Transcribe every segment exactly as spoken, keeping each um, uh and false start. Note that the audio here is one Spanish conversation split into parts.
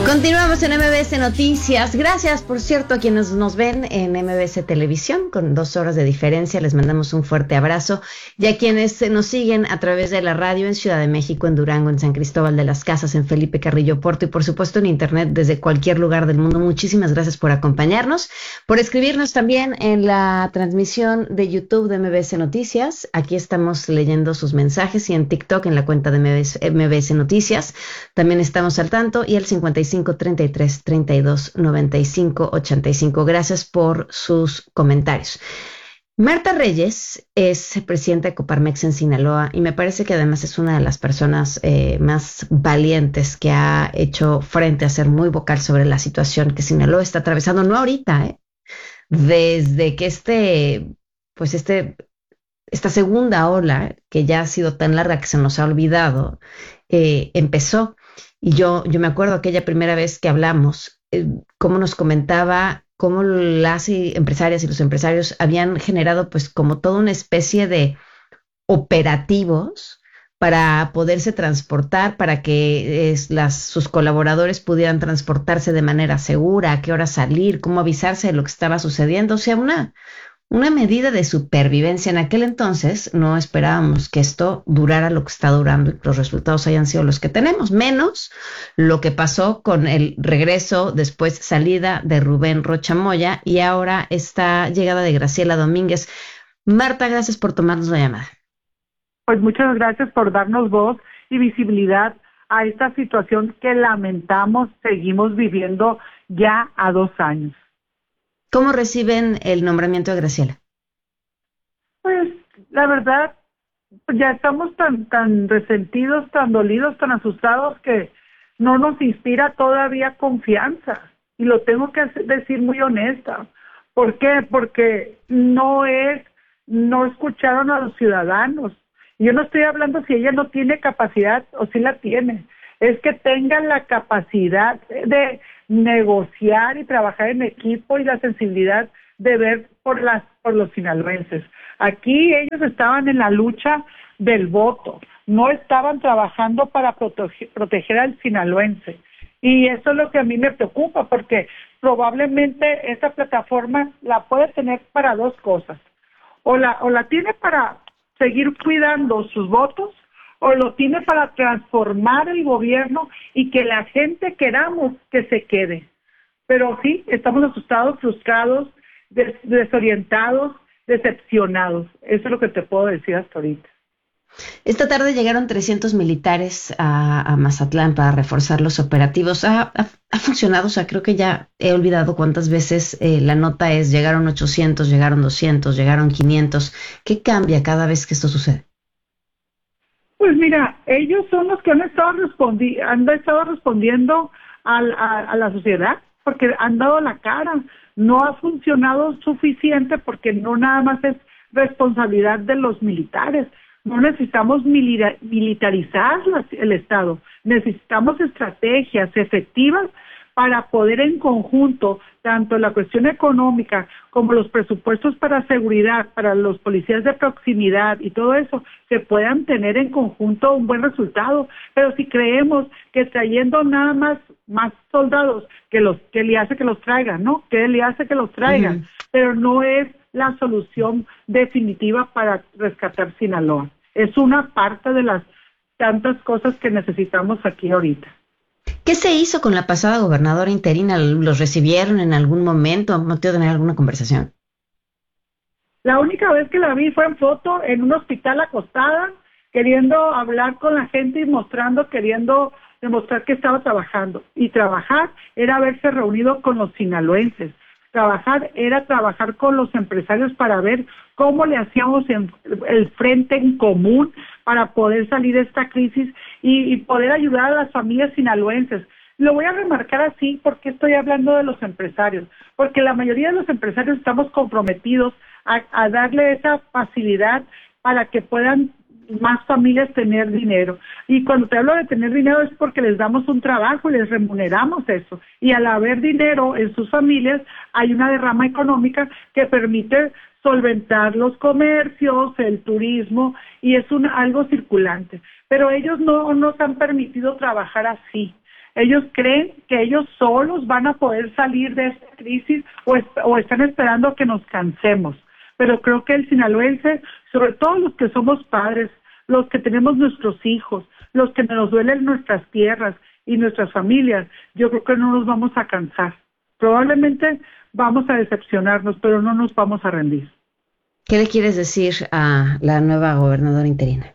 Continuamos en M B S Noticias. Gracias, por cierto, a quienes nos ven en M B S Televisión con dos horas de diferencia. Les mandamos un fuerte abrazo. Y a quienes nos siguen a través de la radio en Ciudad de México, en Durango, en San Cristóbal de las Casas, en Felipe Carrillo Puerto y por supuesto en internet desde cualquier lugar del mundo. Muchísimas gracias por acompañarnos, por escribirnos también en la transmisión de YouTube de M B S Noticias. Aquí estamos leyendo sus mensajes y en TikTok en la cuenta de M B S, M B S Noticias. También estamos al tanto y el cincuenta y cinco treinta y tres treinta y dos noventa y cinco ochenta y cinco. Gracias por sus comentarios. Marta Reyes es presidenta de Coparmex en Sinaloa y me parece que además es una de las personas eh, más valientes que ha hecho frente a ser muy vocal sobre la situación que Sinaloa está atravesando, no ahorita, eh, desde que este, pues este, esta segunda ola, que ya ha sido tan larga que se nos ha olvidado, eh, empezó. Y yo, yo me acuerdo aquella primera vez que hablamos, eh, cómo nos comentaba cómo las empresarias y los empresarios habían generado pues como toda una especie de operativos para poderse transportar, para que es, las, sus colaboradores pudieran transportarse de manera segura, a qué hora salir, cómo avisarse de lo que estaba sucediendo. O sea, una... Una medida de supervivencia. En aquel entonces no esperábamos que esto durara lo que está durando y que los resultados hayan sido los que tenemos, menos lo que pasó con el regreso, después salida de Rubén Rocha Moya y ahora esta llegada de Graciela Domínguez. Marta, gracias por tomarnos la llamada. Pues muchas gracias por darnos voz y visibilidad a esta situación que lamentamos seguimos viviendo ya a dos años. ¿Cómo reciben el nombramiento de Graciela? Pues la verdad, ya estamos tan tan resentidos, tan dolidos, tan asustados que no nos inspira todavía confianza. Y lo tengo que decir muy honesta. ¿Por qué? Porque no es, no escucharon a los ciudadanos. Yo no estoy hablando si ella no tiene capacidad o si la tiene. Es que tengan la capacidad de negociar y trabajar en equipo y la sensibilidad de ver por las por los sinaloenses. Aquí ellos estaban en la lucha del voto, no estaban trabajando para proteger, proteger al sinaloense. Y eso es lo que a mí me preocupa, porque probablemente esta plataforma la puede tener para dos cosas. O la, o la tiene para seguir cuidando sus votos, o lo tiene para transformar el gobierno y que la gente queramos que se quede. Pero sí, estamos asustados, frustrados, des- desorientados, decepcionados. Eso es lo que te puedo decir hasta ahorita. Esta tarde llegaron trescientos militares a, a Mazatlán para reforzar los operativos. ¿Ha, ha, ha funcionado? O sea, creo que ya he olvidado cuántas veces eh, la nota es llegaron ochocientos, llegaron doscientos, llegaron quinientos. ¿Qué cambia cada vez que esto sucede? Pues mira, ellos son los que han estado, respondi- han estado respondiendo al, a, a la sociedad, porque han dado la cara. No ha funcionado suficiente porque no nada más es responsabilidad de los militares. No necesitamos milita- militarizar la, el Estado. Necesitamos estrategias efectivas para poder en conjunto, tanto la cuestión económica como los presupuestos para seguridad, para los policías de proximidad y todo eso, se puedan tener en conjunto un buen resultado. Pero si creemos que trayendo nada más más soldados, que los que le hace que los traigan, ¿no? Que le hace que los traigan, uh-huh. Pero no es la solución definitiva para rescatar Sinaloa. Es una parte de las tantas cosas que necesitamos aquí ahorita. ¿Qué se hizo con la pasada gobernadora interina? ¿Los recibieron en algún momento? ¿Han podido tener alguna conversación? La única vez que la vi fue en foto en un hospital acostada, queriendo hablar con la gente y mostrando, queriendo demostrar que estaba trabajando. Y trabajar era haberse reunido con los sinaloenses. Trabajar era trabajar con los empresarios para ver cómo le hacíamos en, el frente en común para poder salir de esta crisis y, y poder ayudar a las familias sinaloenses. Lo voy a remarcar así porque estoy hablando de los empresarios, porque la mayoría de los empresarios estamos comprometidos a, a darle esa facilidad para que puedan más familias tener dinero. Y cuando te hablo de tener dinero es porque les damos un trabajo y les remuneramos eso. Y al haber dinero en sus familias, hay una derrama económica que permite solventar los comercios, el turismo, y es un, algo circulante. Pero ellos no nos han permitido trabajar así. Ellos creen que ellos solos van a poder salir de esta crisis o, est o están esperando que nos cansemos. Pero creo que el sinaloense, sobre todo los que somos padres, los que tenemos nuestros hijos, los que nos duelen nuestras tierras y nuestras familias, yo creo que no nos vamos a cansar. Probablemente vamos a decepcionarnos, pero no nos vamos a rendir. ¿Qué le quieres decir a la nueva gobernadora interina?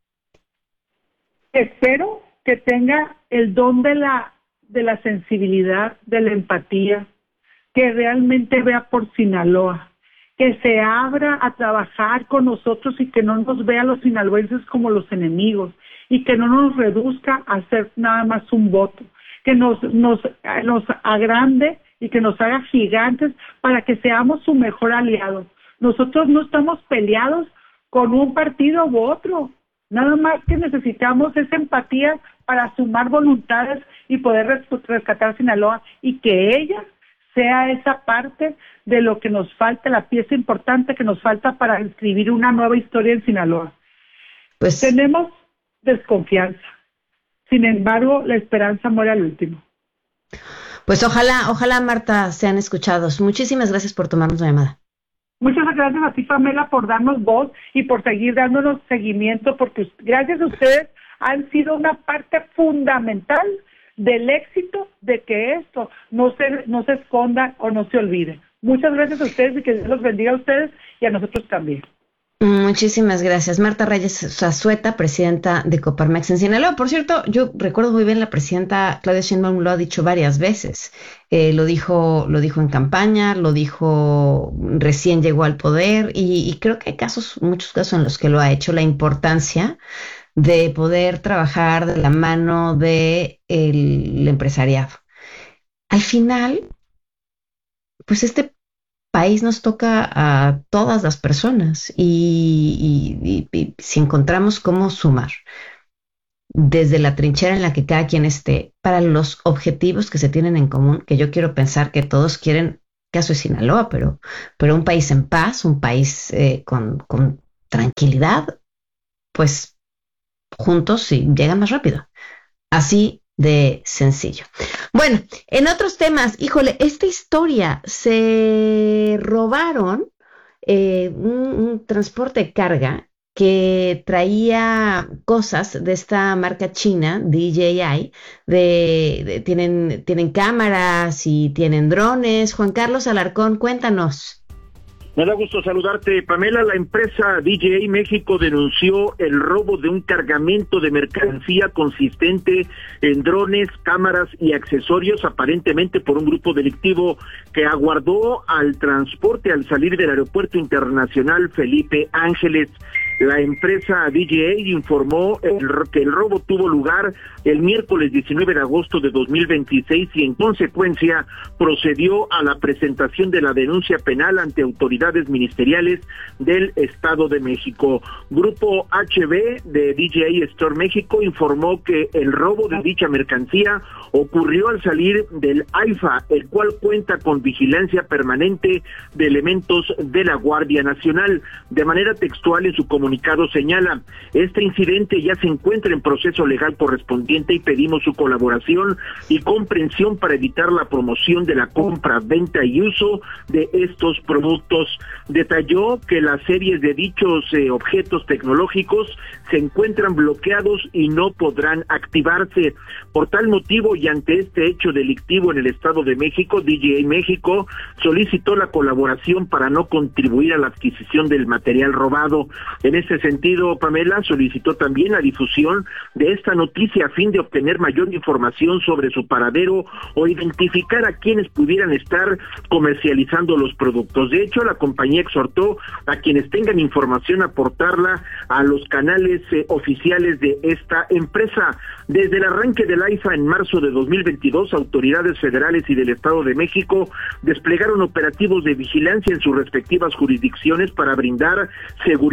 Espero que tenga el don de la, de la sensibilidad, de la empatía, que realmente vea por Sinaloa, que se abra a trabajar con nosotros y que no nos vea a los sinaloenses como los enemigos y que no nos reduzca a ser nada más un voto, que nos, nos, nos agrande y que nos haga gigantes para que seamos su mejor aliado. Nosotros no estamos peleados con un partido u otro, nada más que necesitamos esa empatía para sumar voluntades y poder rescatar Sinaloa y que ella sea esa parte de lo que nos falta, la pieza importante que nos falta para escribir una nueva historia en Sinaloa. Pues tenemos desconfianza, sin embargo la esperanza muere al último. Pues ojalá, ojalá Marta sean escuchados. Muchísimas gracias por tomarnos la llamada. Muchas gracias a ti, Pamela, por darnos voz y por seguir dándonos seguimiento, porque gracias a ustedes han sido una parte fundamental del éxito de que esto no se, no se esconda o no se olvide. Muchas gracias a ustedes y que Dios los bendiga a ustedes y a nosotros también. Muchísimas gracias. Marta Reyes Zazueta, presidenta de Coparmex en Sinaloa. Por cierto, yo recuerdo muy bien, la presidenta Claudia Sheinbaum lo ha dicho varias veces. Eh, lo dijo, lo dijo en campaña, lo dijo recién llegó al poder y, y creo que hay casos, muchos casos en los que lo ha hecho, la importancia de poder trabajar de la mano de el empresariado. Al final, pues este país nos toca a todas las personas y, y, y, y si encontramos cómo sumar desde la trinchera en la que cada quien esté para los objetivos que se tienen en común, que yo quiero pensar que todos quieren, caso de Sinaloa, pero, pero un país en paz, un país eh, con, con tranquilidad, pues juntos sí llegan más rápido. Así de sencillo. Bueno, en otros temas, híjole, esta historia, se robaron eh, un, un transporte de carga que traía cosas de esta marca china, D J I, de, de, tienen, tienen cámaras y tienen drones. Juan Carlos Alarcón, cuéntanos. Me da gusto saludarte, Pamela. La empresa D J I México denunció el robo de un cargamento de mercancía consistente en drones, cámaras y accesorios, aparentemente por un grupo delictivo que aguardó al transporte al salir del Aeropuerto Internacional Felipe Ángeles. La empresa D J I informó el, que el robo tuvo lugar el miércoles diecinueve de agosto de dos mil veintiséis y en consecuencia procedió a la presentación de la denuncia penal ante autoridades ministeriales del Estado de México. Grupo H B de D J I Store México informó que el robo de dicha mercancía ocurrió al salir del AIFA, el cual cuenta con vigilancia permanente de elementos de la Guardia Nacional. De manera textual en su comunicación, comunicado señala, este incidente ya se encuentra en proceso legal correspondiente y pedimos su colaboración y comprensión para evitar la promoción de la compra, venta y uso de estos productos. Detalló que las series de dichos eh, objetos tecnológicos se encuentran bloqueados y no podrán activarse. Por tal motivo y ante este hecho delictivo en el Estado de México, D J I México solicitó la colaboración para no contribuir a la adquisición del material robado. En este sentido, Pamela solicitó también la difusión de esta noticia a fin de obtener mayor información sobre su paradero o identificar a quienes pudieran estar comercializando los productos. De hecho, la compañía exhortó a quienes tengan información a aportarla a los canales eh, oficiales de esta empresa. Desde el arranque del AIFA en marzo de dos mil veintidós, autoridades federales y del Estado de México desplegaron operativos de vigilancia en sus respectivas jurisdicciones para brindar seguridad,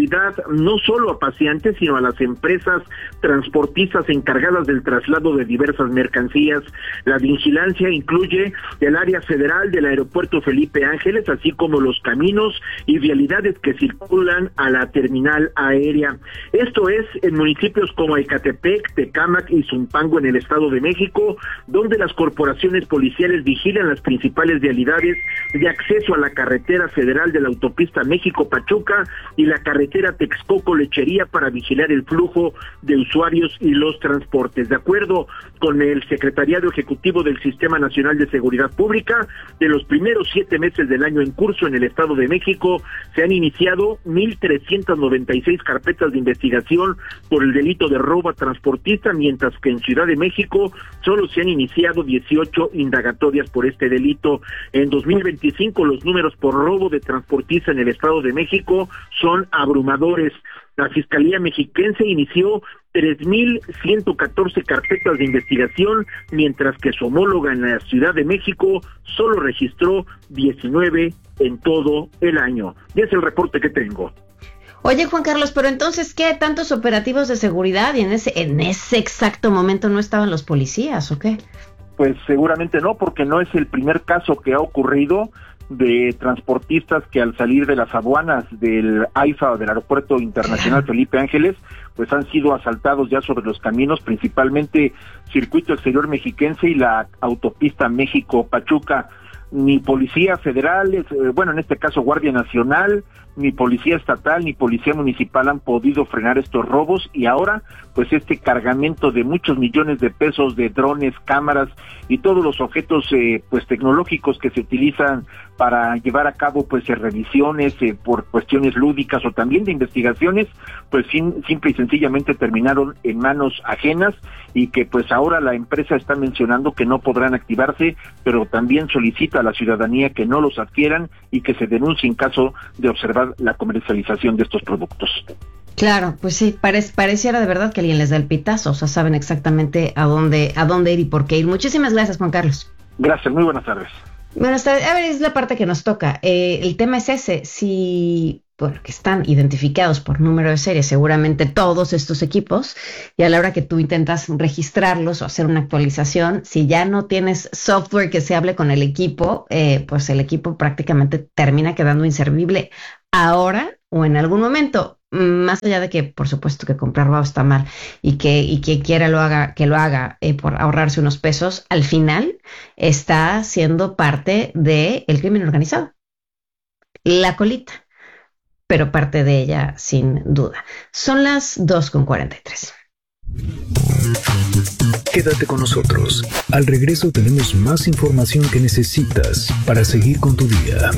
no solo a paseantes, sino a las empresas transportistas encargadas del traslado de diversas mercancías. La vigilancia incluye el área federal del aeropuerto Felipe Ángeles, así como los caminos y vialidades que circulan a la terminal aérea. Esto es en municipios como Ecatepec, Tecámac y Zumpango en el Estado de México, donde las corporaciones policiales vigilan las principales vialidades de acceso a la carretera federal de la autopista México-Pachuca y la carretera Texcoco-Lechería para vigilar el flujo de usuarios y los transportes. De acuerdo con el Secretariado Ejecutivo del Sistema Nacional de Seguridad Pública, de los primeros siete meses del año en curso en el Estado de México, se han iniciado mil trescientas noventa y seis carpetas de investigación por el delito de robo a transportista, mientras que en Ciudad de México solo se han iniciado dieciocho indagatorias por este delito. En dos mil veinticinco los números por robo de transportista en el Estado de México son abrumadores. La Fiscalía Mexiquense inició tres mil ciento catorce carpetas de investigación, mientras que su homóloga en la Ciudad de México solo registró diecinueve en todo el año. Y es el reporte que tengo. Oye, Juan Carlos, pero entonces, ¿qué tantos operativos de seguridad y en ese en ese exacto momento no estaban los policías o qué? Pues seguramente no, porque no es el primer caso que ha ocurrido de transportistas que al salir de las aduanas del AIFA o del Aeropuerto Internacional Felipe Ángeles, pues han sido asaltados ya sobre los caminos, principalmente Circuito Exterior Mexiquense y la autopista México-Pachuca. Ni policía federal, eh, bueno, en este caso Guardia Nacional, ni policía estatal, ni policía municipal han podido frenar estos robos, y ahora, pues este cargamento de muchos millones de pesos de drones, cámaras y todos los objetos, eh, pues tecnológicos que se utilizan para llevar a cabo, pues eh, revisiones eh, por cuestiones lúdicas o también de investigaciones, pues sin, simple y sencillamente terminaron en manos ajenas, y que pues ahora la empresa está mencionando que no podrán activarse, pero también solicita a la ciudadanía que no los adquieran y que se denuncie en caso de observar la comercialización de estos productos. Claro, pues sí, parece, pareciera de verdad que alguien les da el pitazo, o sea, saben exactamente a dónde, a dónde ir y por qué ir. Muchísimas gracias, Juan Carlos. Gracias, muy buenas tardes. Buenas tardes. A ver, es la parte que nos toca. Eh, el tema es ese, si, bueno, que están identificados por número de serie, seguramente todos estos equipos, y a la hora que tú intentas registrarlos o hacer una actualización, si ya no tienes software que se hable con el equipo, eh, pues el equipo prácticamente termina quedando inservible ahora o en algún momento. Más allá de que, por supuesto, que comprar nuevo está mal y que y quien quiera lo haga, que lo haga eh, por ahorrarse unos pesos, al final está siendo parte del crimen organizado. La colita, pero parte de ella sin duda. Son las dos con cuarenta y tres. Quédate con nosotros. Al regreso tenemos más información que necesitas para seguir con tu día.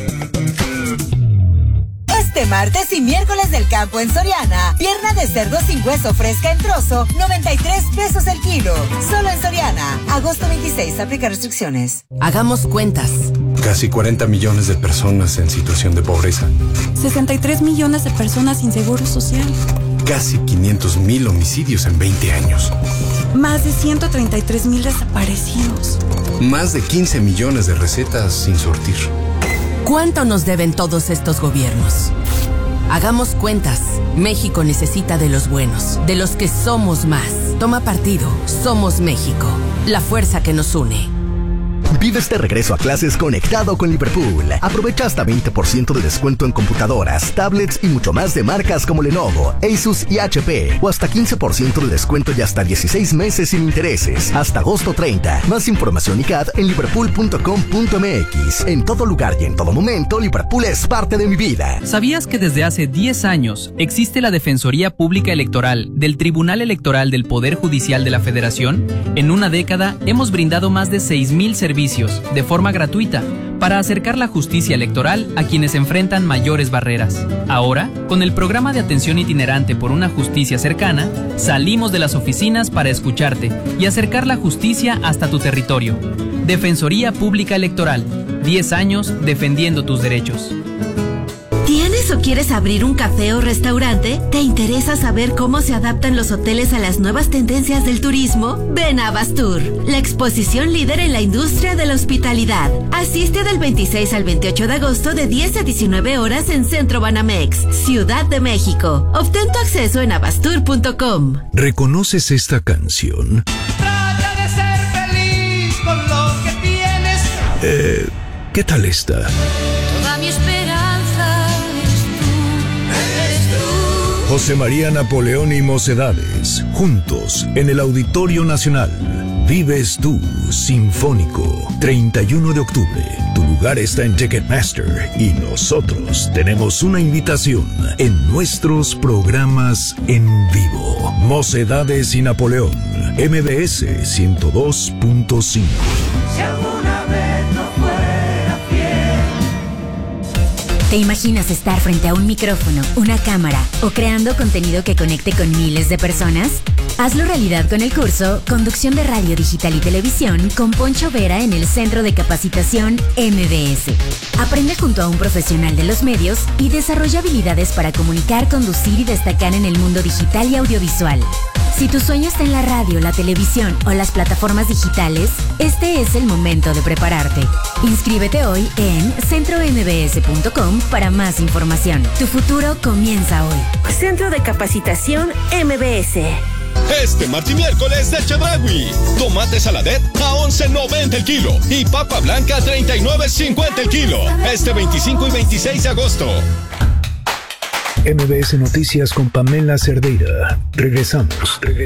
Este martes y miércoles del campo en Soriana. Pierna de cerdo sin hueso fresca en trozo, noventa y tres pesos el kilo. Solo en Soriana. Agosto veintiséis, aplica restricciones. Hagamos cuentas. Casi cuarenta millones de personas en situación de pobreza. sesenta y tres millones de personas sin seguro social. Casi quinientos mil homicidios en veinte años. Más de ciento treinta y tres mil desaparecidos. Más de quince millones de recetas sin surtir. ¿Cuánto nos deben todos estos gobiernos? Hagamos cuentas. México necesita de los buenos, de los que somos más. Toma partido. Somos México. La fuerza que nos une. Vive este regreso a clases conectado con Liverpool. Aprovecha hasta veinte por ciento de descuento en computadoras, tablets y mucho más de marcas como Lenovo, Asus y H P. O hasta quince por ciento de descuento y hasta dieciséis meses sin intereses. Hasta agosto treinta. Más información y C A D en liverpool punto com punto m x. En todo lugar y en todo momento, Liverpool es parte de mi vida. ¿Sabías que desde hace diez años existe la Defensoría Pública Electoral del Tribunal Electoral del Poder Judicial de la Federación? En una década hemos brindado más de seis mil servicios de forma gratuita para acercar la justicia electoral a quienes enfrentan mayores barreras. Ahora, con el programa de atención itinerante por una justicia cercana, salimos de las oficinas para escucharte y acercar la justicia hasta tu territorio. Defensoría Pública Electoral, diez años defendiendo tus derechos. ¿Tienes o quieres abrir un café o restaurante? ¿Te interesa saber cómo se adaptan los hoteles a las nuevas tendencias del turismo? Ven a Bastur, la exposición líder en la industria de la hospitalidad. Asiste del veintiséis al veintiocho de agosto de diez a diecinueve horas en Centro Banamex, Ciudad de México. Obtén tu acceso en abastur punto com. ¿Reconoces esta canción? Trata de ser feliz con lo que tienes. Eh, ¿qué tal esta? Toda mi esperanza eres tú, eres tú. José María Napoleón y Mocedades, juntos en el Auditorio Nacional. Vives tú, Sinfónico, treinta y uno de octubre. Tu lugar está en Ticketmaster y nosotros tenemos una invitación en nuestros programas en vivo. Mocedades y Napoleón, M B S ciento dos punto cinco. Si alguna vez no fuera fiel. ¿Te imaginas estar frente a un micrófono, una cámara o creando contenido que conecte con miles de personas? Hazlo realidad con el curso Conducción de Radio Digital y Televisión con Poncho Vera en el Centro de Capacitación M B S. Aprende junto a un profesional de los medios y desarrolla habilidades para comunicar, conducir y destacar en el mundo digital y audiovisual. Si tu sueño está en la radio, la televisión o las plataformas digitales, este es el momento de prepararte. Inscríbete hoy en centro m b s punto com para más información. Tu futuro comienza hoy. Centro de Capacitación M B S. Este martes y miércoles de Chedraui. Tomate saladet a once noventa el kilo y papa blanca a treinta y nueve cincuenta el kilo. Este veinticinco y veintiséis de agosto. M B S Noticias con Pamela Cerdeira. Regresamos.